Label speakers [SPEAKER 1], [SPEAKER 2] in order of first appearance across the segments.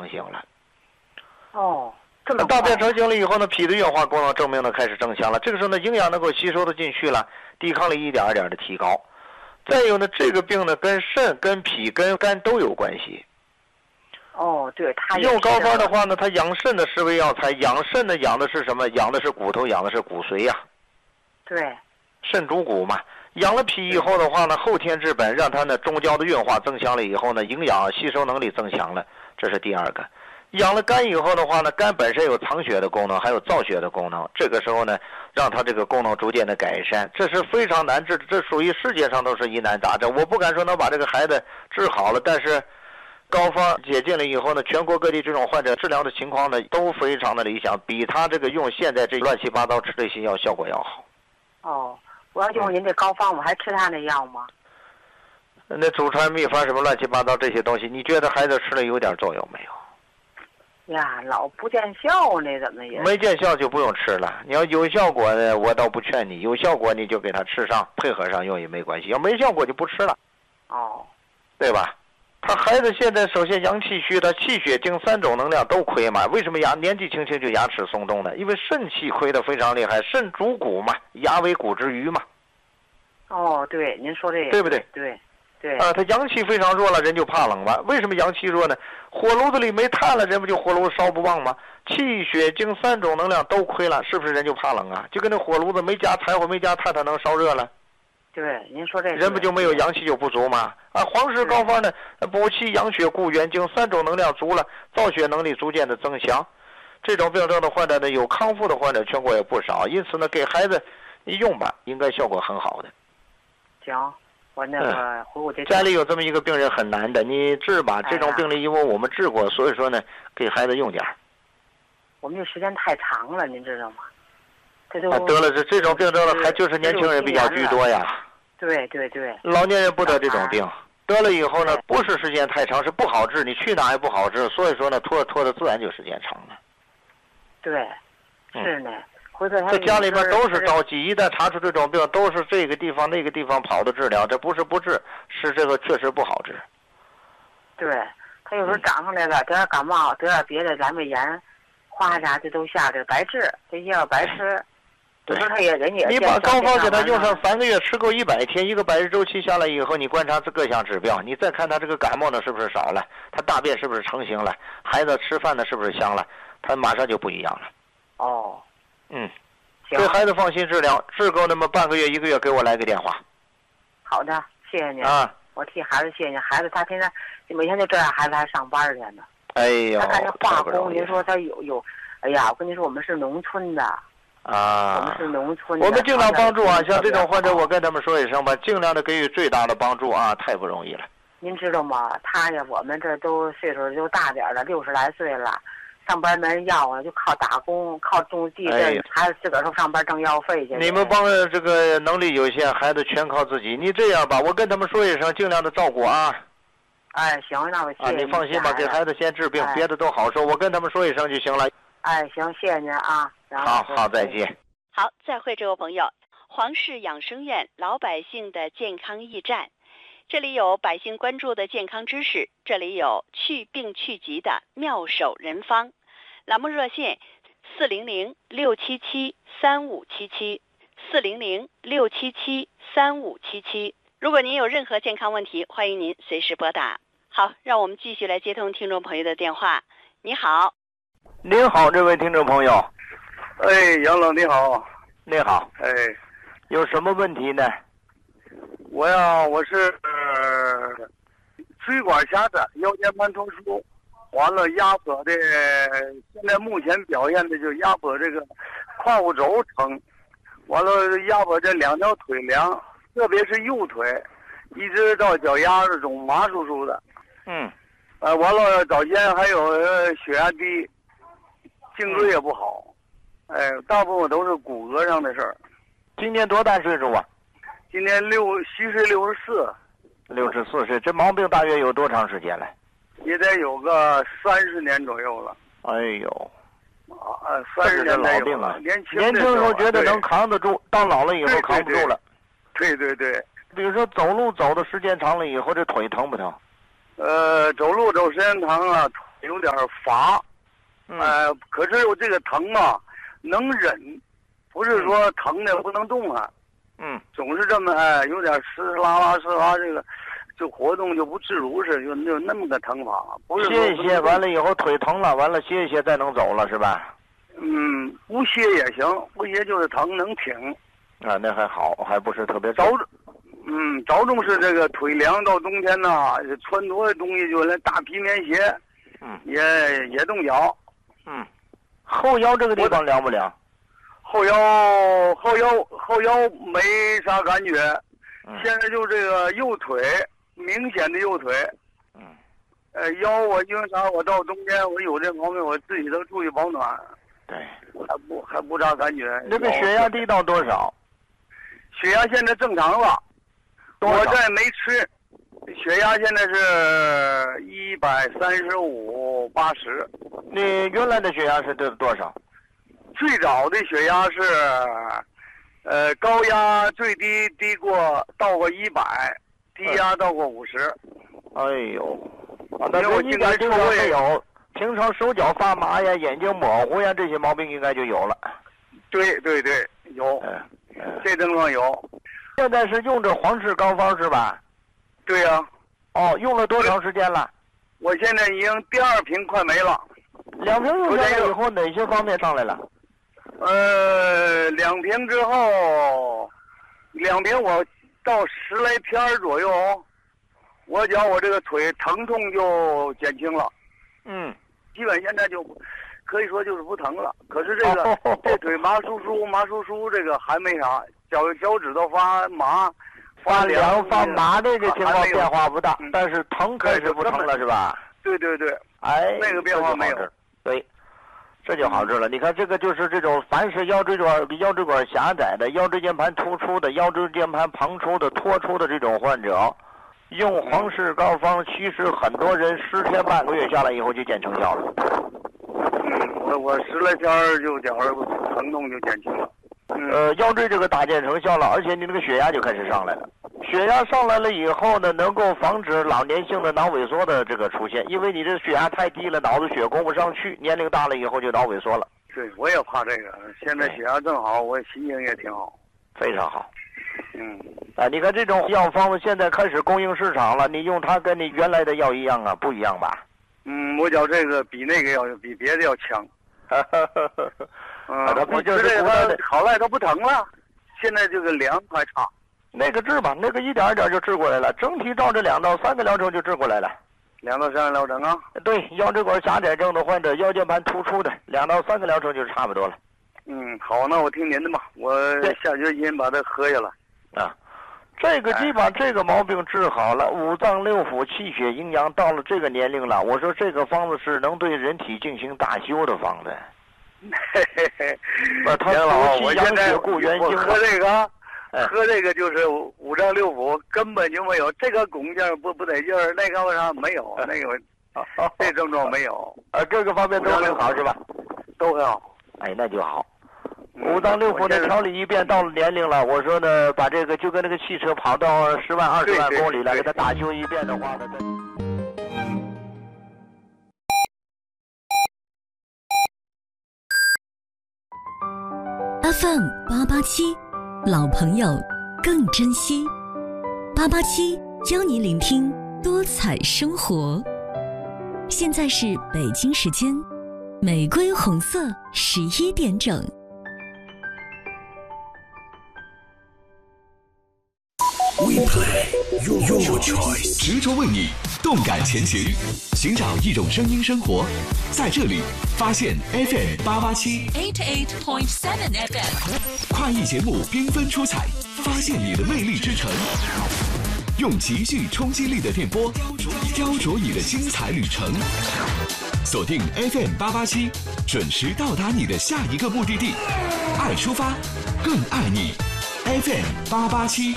[SPEAKER 1] 成型了。
[SPEAKER 2] 哦，这么
[SPEAKER 1] 大便成型了以后呢，脾的运化功能证明呢开始增强了。这个时候呢，营养能够吸收的进去了，抵抗力一点一点的提高。再有呢，这个病呢跟肾、跟脾、跟肝都有关系。
[SPEAKER 2] 哦，对，它
[SPEAKER 1] 用膏方的话呢，它养肾的是味药材，养肾呢养的是什么？养的是骨头，养的是骨髓呀。
[SPEAKER 2] 对，
[SPEAKER 1] 肾主骨嘛。养了脾以后的话呢，后天治本，让它呢中焦的运化增强了以后呢，营养吸收能力增强了，这是第二个。养了肝以后的话呢，肝本身有藏血的功能，还有造血的功能。这个时候呢，让它这个功能逐渐的改善，这是非常难治的，这属于世界上都是疑难杂症。我不敢说能把这个孩子治好了，但是膏方解禁了以后呢，全国各地这种患者治疗的情况呢都非常的理想，比他这个用现在这乱七八糟吃这些药效果要好。
[SPEAKER 2] 哦，我要用您这膏方，我还吃他那药吗？
[SPEAKER 1] 那祖传秘方什么乱七八糟这些东西，你觉得孩子吃了有点作用没有？
[SPEAKER 2] 呀，老不见效呢，怎么也
[SPEAKER 1] 没见效就不用吃了。你要有效果呢，我倒不劝你；有效果你就给他吃上，配合上用也没关系。要没效果就不吃了。
[SPEAKER 2] 哦，
[SPEAKER 1] 对吧？他孩子现在首先阳气虚，他气血精三种能量都亏嘛。为什么年纪轻轻就牙齿松动呢？因为肾气亏得非常厉害，肾主骨嘛，牙为骨之余嘛。
[SPEAKER 2] 哦，对，您说这个
[SPEAKER 1] 对不对？
[SPEAKER 2] 对。对
[SPEAKER 1] 他阳气非常弱了，人就怕冷了。为什么阳气弱呢？火炉子里没炭了，人不就火炉烧不旺吗？气血精三种能量都亏了，是不是人就怕冷啊？就跟那火炉子没加柴火没加炭，它能烧热了？
[SPEAKER 2] 对，您说这
[SPEAKER 1] 人不就没有阳气就不足吗？黄氏膏方呢，补气养血固元精三种能量足了，造血能力逐渐的增强。这种病症的患者呢，有康复的患者全国也不少，因此呢，给孩子一用吧，应该效果很好的。
[SPEAKER 2] 行。我那个回我这
[SPEAKER 1] 家里有这么一个病人很难的，你治吧。这种病例因为我们治过，所以说呢，给孩子用点。
[SPEAKER 2] 我们这时间太长了，您知道吗？这都
[SPEAKER 1] 得了，这种病症了，还就是年轻人比较居多呀。
[SPEAKER 2] 对对对。
[SPEAKER 1] 老年人不得这种病，得了以后呢，不是时间太长，是不好治，你去哪也不好治，所以说呢，拖的自然就时间长了。
[SPEAKER 2] 对，是呢。
[SPEAKER 1] 这家里边都是着急，一旦查出这种病，都是这个地方那个地方跑的治疗，这不是不治，是这个确实不好治。
[SPEAKER 2] 对，他有时候长上来了，得点感冒，得点别的阑尾炎，哗啥这都下去，白治，这些药白吃。
[SPEAKER 1] 对，
[SPEAKER 2] 他也人也
[SPEAKER 1] 你把膏方给他用上3个月，吃够100天，一个100日周期下来以后，你观察这各项指标，你再看他这个感冒呢是不是少了，他大便是不是成型了，孩子吃饭呢是不是香了，他马上就不一样了。
[SPEAKER 2] 哦。
[SPEAKER 1] 给孩子放心治疗，治够那么半个月1个月，给我来个电话。
[SPEAKER 2] 好的，谢谢您
[SPEAKER 1] 啊！
[SPEAKER 2] 我替孩子谢谢您。孩子他现在每天就这样，孩子还上班去呢。
[SPEAKER 1] 哎呦，
[SPEAKER 2] 他干这化工，您说他有，哎呀，我跟您说，我们是农村的
[SPEAKER 1] 啊，
[SPEAKER 2] 我们是农村的。
[SPEAKER 1] 我们尽量帮助啊，像这种患者，我跟他们说一声吧，尽量的给予最大的帮助啊，太不容易了。
[SPEAKER 2] 您知道吗？他呀，我们这都岁数就大点了，60来岁了。上班没人要啊，就靠打工，靠种地，孩子自个儿都上班挣药费去。
[SPEAKER 1] 你们帮这个能力有限，孩子全靠自己。你这样吧，我跟他们说一声，尽量的照顾啊。
[SPEAKER 2] 哎，行，那我谢谢
[SPEAKER 1] 你放心吧，给孩子先治病，别的都好说。我跟他们说一声就行了。
[SPEAKER 2] 哎，行，谢谢您啊。
[SPEAKER 1] 好，再见。
[SPEAKER 3] 好，再会，这位朋友。黄氏养生院，老百姓的健康驿站。这里有百姓关注的健康知识，这里有去病去疾的妙手人方。栏目热线400-677-3577，400-677-3577。如果您有任何健康问题，欢迎您随时拨打。好，让我们继续来接通听众朋友的电话。你好。
[SPEAKER 1] 您好，这位听众朋友。
[SPEAKER 4] 哎，杨老你好。
[SPEAKER 1] 你好。
[SPEAKER 4] 哎，
[SPEAKER 1] 有什么问题呢？
[SPEAKER 4] 我是水管狭窄，腰间盘突出，完了压迫的，现在目前表现的就压迫这个胯骨轴疼，完了压迫这2条腿凉，特别是右腿，一直到脚丫子中麻酥酥的。完了早先还有血压低，颈椎也不好，大部分都是骨骼上的事儿。
[SPEAKER 1] 今年多大岁数啊？
[SPEAKER 4] 今年虚岁64。
[SPEAKER 1] 64岁，这毛病大约有多长时间了？
[SPEAKER 4] 也得有个30年左右了。
[SPEAKER 1] 哎呦
[SPEAKER 4] ，30年
[SPEAKER 1] 老病啊！
[SPEAKER 4] 年轻
[SPEAKER 1] 时候觉得能扛得住，到老了以后扛不住了。
[SPEAKER 4] 对对对。
[SPEAKER 1] 比如说走路走的时间长了以后，这腿疼不疼？
[SPEAKER 4] 走路走时间长了， 有点乏，可是这个疼嘛，能忍，不是说疼的不能动啊，总是这么有点湿拉，这个就活动就不自如似的，就那么个疼法，不是
[SPEAKER 1] 歇一歇，完了以后腿疼了，完了歇一歇再能走了是吧？
[SPEAKER 4] 不歇也行，不歇就是疼能挺。
[SPEAKER 1] 啊，那还好，还不是特别
[SPEAKER 4] 着重是这个腿凉，到冬天呢，穿多的东西就连大皮棉鞋，也冻脚。
[SPEAKER 1] 后腰这个地方凉不凉？
[SPEAKER 4] 后腰没啥感觉，现在就这个右腿明显的右腿。腰我因为啥？我到冬天我有这方面，我自己都注意保暖。
[SPEAKER 1] 对，
[SPEAKER 4] 还不咋感觉。
[SPEAKER 1] 那个血压低到多少？
[SPEAKER 4] 血压现在正常了，我这没吃，血压现在是135/80。
[SPEAKER 1] 你原来的血压是多少？
[SPEAKER 4] 最早的血压是，高压最低到过100，低压到过50。
[SPEAKER 1] 哎呦，那这一点症状没有。平常手脚发麻呀，眼睛模糊呀，这些毛病应该就有了。
[SPEAKER 4] 对，有，这症状有。
[SPEAKER 1] 现在是用着黄氏膏方是吧？
[SPEAKER 4] 对呀。
[SPEAKER 1] 用了多长时间了？
[SPEAKER 4] 我现在已经第2瓶快没了。
[SPEAKER 1] 2瓶用下来以后，哪些方面上来了
[SPEAKER 4] ？2瓶之后，2瓶我到10来天左右，我觉我这个腿疼痛就减轻了。基本现在就可以说就是不疼了。可是这腿麻酥酥，这个还没啥，脚趾头发麻、
[SPEAKER 1] 发凉、发麻这个情况变化不大，但是疼开始不疼了是吧？
[SPEAKER 4] 对，那个变化没有。
[SPEAKER 1] 对，这就好治了。你看这个就是这种，凡是腰椎管狭窄的、腰椎间盘突出的、腰椎间盘旁出的、脱出的这种患者。用黄氏膏方，其实很多人10天半个月下来以后就见成效了。
[SPEAKER 4] 我10来天就脚疼痛就减轻了。
[SPEAKER 1] 腰椎这个大见成效了，而且你那个血压就开始上来了。血压上来了以后呢，能够防止老年性的脑萎缩的这个出现，因为你这血压太低了，脑子血供不上去，年龄大了以后就脑萎缩了。
[SPEAKER 4] 对，我也怕这个。现在血压正好，我心情也挺好。
[SPEAKER 1] 非常好。你看这种药方子现在开始供应市场了，你用它跟你原来的药一样啊？不一样吧？
[SPEAKER 4] 我觉这个比那个比别的要强。
[SPEAKER 1] 我
[SPEAKER 4] 觉得它好赖它不疼了，现在这个凉还差。
[SPEAKER 1] 那个治吧，那个一点一点就治过来了，整体照这2到3个疗程就治过来了。
[SPEAKER 4] 2到3个疗程啊？
[SPEAKER 1] 对，腰椎管狭窄症的患者，腰间盘突出的，2到3个疗程就差不多了。
[SPEAKER 4] 好，那我听您的吧，我下决心把它喝下来。
[SPEAKER 1] 这个基本上这个毛病治好了，5脏6腑气血阴阳到了这个年龄了，我说这个方子是能对人体进行大修的方子。
[SPEAKER 4] 田老，我现在
[SPEAKER 1] 固元精，
[SPEAKER 4] 喝这个就是5脏6腑根本就没有这个拱劲儿不得劲儿，那个为啥没有？那个这症状没有。
[SPEAKER 1] 各个方面都很好是吧？
[SPEAKER 4] 都很好。
[SPEAKER 1] 那就好。5脏6腑的调理一遍，到了年龄了，我说呢，把这个就跟那个汽车跑到10万20万公里了，给它大修一遍的话呢。
[SPEAKER 5] FM 887，老朋友更珍惜。887教你聆听多彩生活。现在是北京时间玫瑰红色11点整。
[SPEAKER 6] We play your choice， 执着为你，动感前行，寻找一种声音生活，在这里发现 FM 887 88.7 FM， 跨艺节目缤纷出彩，发现你的魅力之城，用极具冲击力的电波雕琢你的精彩旅程。锁定 FM 887，准时到达你的下一个目的地。爱出发，更爱你。FM 887。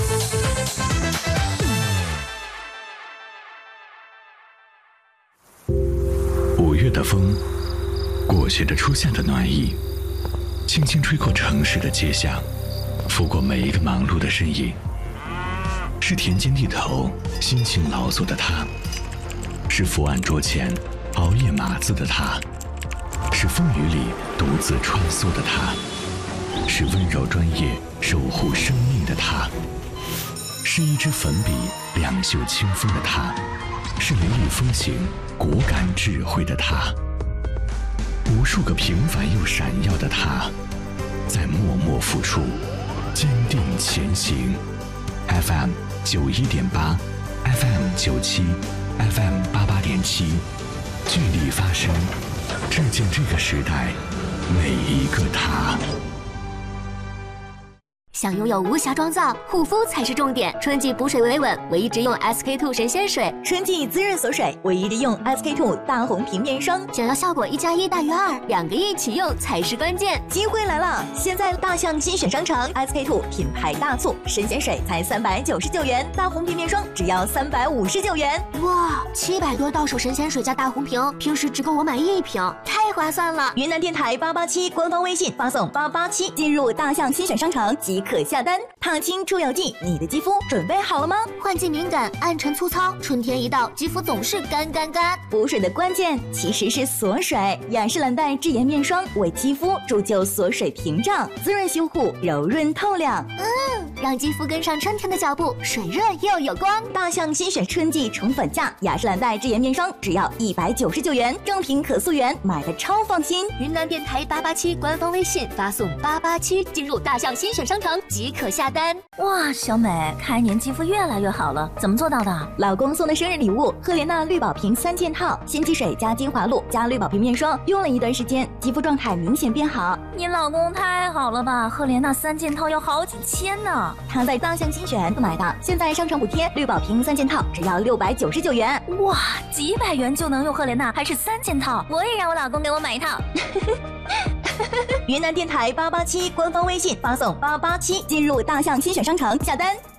[SPEAKER 7] 5月的风，裹挟着初夏的暖意，轻轻吹过城市的街巷，拂过每一个忙碌的身影。是田间地头辛勤劳作的他，是伏案桌前熬夜码字的他，是风雨里独自穿梭的他，是温柔专业守护生命的他，是一支粉笔两袖清风的他，是雷厉风行果敢智慧的他，无数个平凡又闪耀的他，在默默付出，坚定前行。FM 91.8 FM 97 FM 88.7，聚力发声，致敬这个时代每一个他。
[SPEAKER 8] 想拥有无瑕妆造，护肤才是重点。春季补水维稳，唯一只用 SK2 神仙水；
[SPEAKER 9] 春季滋润锁水，唯一的用 SK2 大红瓶面霜。
[SPEAKER 8] 想要效果1+1大于2，两个一起用才是关键。
[SPEAKER 9] 机会来了！现在大象新选商城 SK2 品牌大促，神仙水才399元，大红瓶面霜只要359元。
[SPEAKER 8] 哇，700多到手神仙水加大红瓶，平时只够我买1瓶，太划算了！
[SPEAKER 9] 云南电台887官方微信发送887，进入大象新选商城即可下单。烫青出油剂，你的肌肤准备好了吗？
[SPEAKER 8] 换季敏感、暗沉粗糙，春天一到，肌肤总是干。
[SPEAKER 9] 补水的关键其实是锁水，雅诗兰黛智妍面霜为肌肤铸就锁水屏障，滋润修护，柔润透亮。
[SPEAKER 8] 让肌肤跟上春天的脚步，水润又有光。
[SPEAKER 9] 大象新选春季宠粉价，雅诗兰黛智妍面霜只要199元，正品可溯源，买的超放心。
[SPEAKER 8] 云南电台887官方微信发送887，进入大象新选商城即可下单。
[SPEAKER 10] 哇，小美，开年肌肤越来越好了，怎么做到的？
[SPEAKER 9] 老公送的生日礼物，赫莲娜绿宝瓶3件套，鲜肌水加精华露加绿宝瓶面霜，用了一段时间，肌肤状态明显变好。
[SPEAKER 10] 你老公太好了吧，赫莲娜3件套要好几千呢。
[SPEAKER 9] 他在大象新选买的，现在商城补贴，绿宝瓶3件套只要699元。
[SPEAKER 10] 哇，几百元就能用赫莲娜，还是3件套，我也让我老公给我买一套。
[SPEAKER 9] 云南电台887官方微信发送887，进入大象新选商城下单。